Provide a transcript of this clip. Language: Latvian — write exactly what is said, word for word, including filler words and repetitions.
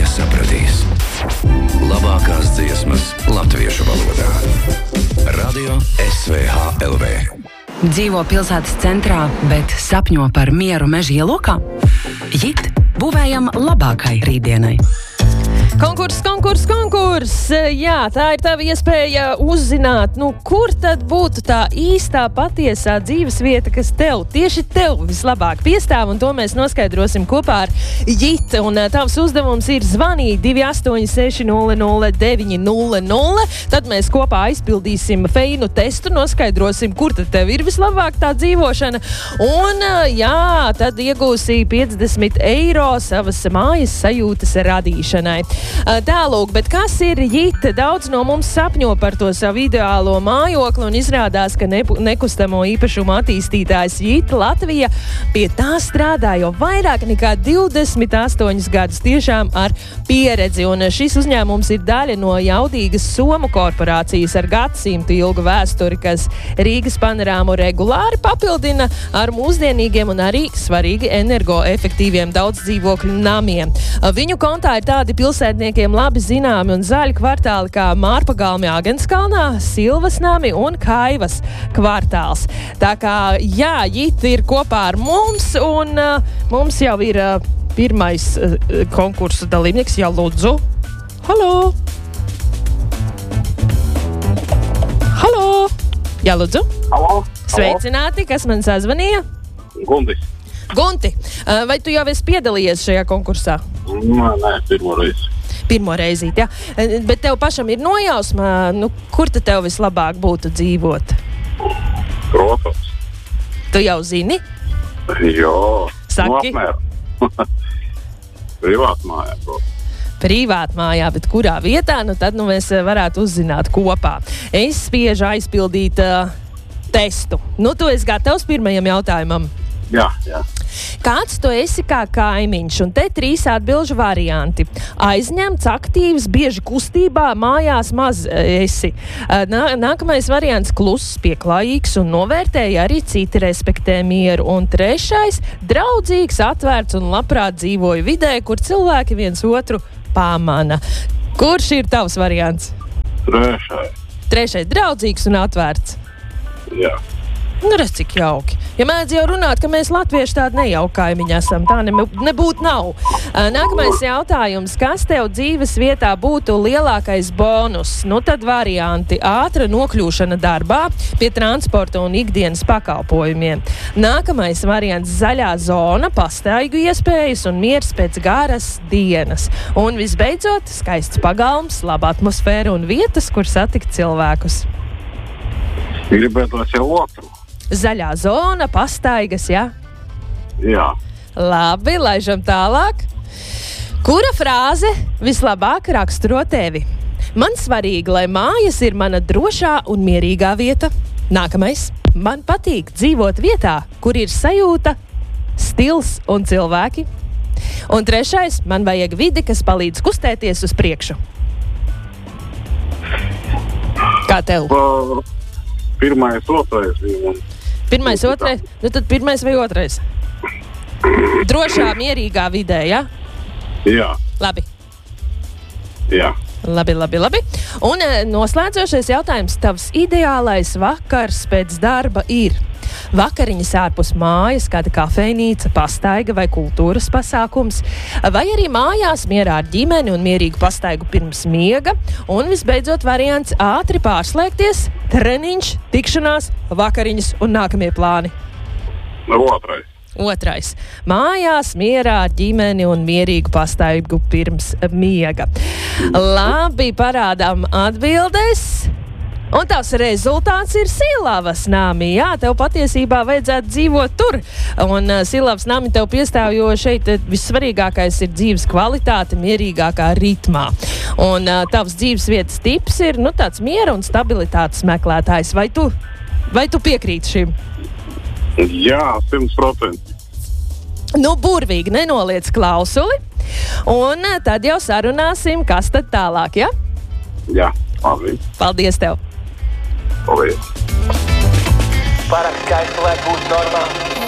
Latvija sapratīs. Labākās dziesmas latviešu valodā. Radio S V H L V. Dzīvo pilsētas centrā, bet sapņo par mieru meža ielokā? Jit būvējam labākai rītdienai. Konkurss, konkurss, konkurss! Jā, tā ir tava iespēja uzzināt, nu, kur tad būtu tā īstā patiesā dzīves vieta, kas tev, tieši tev vislabāk piestāv, un to mēs noskaidrosim kopā ar Jit. Un tavs uzdevums ir zvanīt divi astoņi seši nulle nulle deviņi nulle nulle. Tad mēs kopā aizpildīsim feinu testu, noskaidrosim, kur tad tev ir vislabāk tā dzīvošana. Un, jā, tad iegūsi piecdesmit eiro savas mājas sajūtas radīšanai. Tālūk, bet kas ir Jit? Daudz no mums sapņo par to savu ideālo mājokli, un izrādās, ka nepu, nekustamo īpašumu attīstītājs Jit Latvija pie tā strādā jau vairāk nekā divdesmit astoņus gadus, tiešām ar pieredzi. Un šis uzņēmums ir daļa no jaudīgas Somu korporācijas ar gadsimtu ilgu vēsturi, kas Rīgas panorāmu regulāri papildina ar mūsdienīgiem un arī svarīgi energoefektīviem daudz dzīvokļu namiem. Viņu kontā ir tādi pilsētniekiem labi zināmi un zaļi kvartāli kā Mārpagalmi Agenskalnā, Silvas nami un Kaivas kvartāls. Tā kā, jā, Jit ir kopā ar mums, un uh, mums jau ir uh, pirmais uh, konkursu dalībnieks. Jā, lūdzu. Halo! Halo! Jā, lūdzu. Halo! Sveicināti, kas man sazvanīja? Guntis. Gunti, uh, vai tu jau esi piedalījies šajā konkursā? Nē, nē, pirmo reizi. Pirmo reizīt, jā. Bet tev pašam ir nojausma, nu, kur tad tev vislabāk būtu dzīvot? Protams. Tu jau zini? Jā. Saki. Nu, apmēram. Privāt mājā, protams. Privāt mājā, bet kurā vietā? Nu, tad nu, mēs varētu uzzināt kopā. Es spiežu aizpildīt uh, testu. Nu, tu esi gatavs pirmajam jautājumam? Jā, jā. Kāds tu esi kā kaimiņš? Un te trīs atbilžu varianti. Aizņemts, aktīvs, bieži kustībā, mājās maz esi. Nā, nākamais variants – kluss, pieklājīgs un novērtēja arī citi respektē mieru. Un trešais – draudzīgs, atvērts un labprāt dzīvoja vidē, kur cilvēki viens otru pamana. Kurš ir tavs variants? Trešais. Trešais – draudzīgs un atvērts. Jā. Nu, redz, cik jauki. Ja mēdz jau runāt, ka mēs latvieši tādi nejauki kaimiņi esam, tā ne, nebūtu nav. Nākamais jautājums. Kas tev dzīves vietā būtu lielākais bonus? Nu, tad varianti. Ātra nokļūšana darbā, pie transporta un ikdienas pakalpojumiem. Nākamais variants. Zaļā zona, pastaigu iespējas un miers pēc garas dienas. Un visbeidzot, skaists pagalms, laba atmosfēra un vietas, kur satikt cilvēkus. Gribētu, lai jau otru. Zaļā zona, pastaigas, jā? Jā. Labi, laižam tālāk. Kura frāze vislabāk raksturo tevi? Man svarīgi, lai mājas ir mana drošā un mierīgā vieta. Nākamais. Man patīk dzīvot vietā, kur ir sajūta, stils un cilvēki. Un trešais. Man vajag vidi, kas palīdz kustēties uz priekšu. Kā tev? Pa, pirmais, otrais. Un... Pirmais, otrais? Nu tad pirmais vai otrais? Drošā, mierīgā vidē, jā? Jā. Labi. Jā. Labi, labi, labi. Un noslēdzošais jautājums. Tavs ideālais vakars pēc darba ir vakariņas ārpus mājas, kāda kafejnīca, pastaiga vai kultūras pasākums, vai arī mājās mierā ar ģimeni un mierīgu pastaigu pirms miega, un visbeidzot variants ātri pārslēgties, treniņš, tikšanās, vakariņas un nākamie plāni. Otrais. Otrais. Mājās mierā ar ģimeni un mierīgu pastaigu pirms miega. Labi, parādām atbildēs. Un tavs rezultāts ir Silavas nami. Jā, tev patiesībā vajadzētu dzīvot tur. Un uh, Silavas nami tev piestāv, jo šeit uh, vissvarīgākais ir dzīves kvalitāte mierīgākā ritmā. Un uh, tavs dzīves vietas tips ir, nu, tāds miera un stabilitātes meklētājs. Vai tu, vai tu piekrīti šim? Jā, simt procenti. Nu, burvīgi nenoliec klausuli. Un uh, tad jau sarunāsim, kas tad tālāk, ja? Jā, labi. Paldies tev! Paldies! Pārāk skaisti, lai būtu normāli.